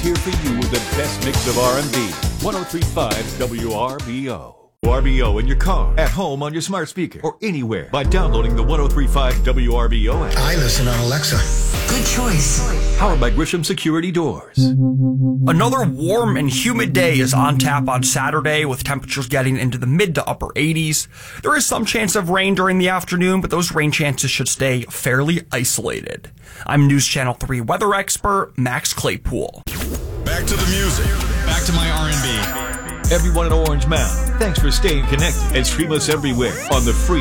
Here for you with the best mix of R&B. 103.5 WRBO. WRBO in your car, at home on your smart speaker, or anywhere by downloading the 103.5 WRBO app. I listen on Alexa. Good choice. Powered by Grisham Security Doors. Another warm and humid day is on tap on Saturday, with temperatures getting into the mid to upper 80s. There is some chance of rain during the afternoon, but those rain chances should stay fairly isolated. I'm News Channel 3 weather expert Max Claypool. Back to the music. Back to my R&B. Everyone in Orange Mound, thanks for staying connected and stream us everywhere on the free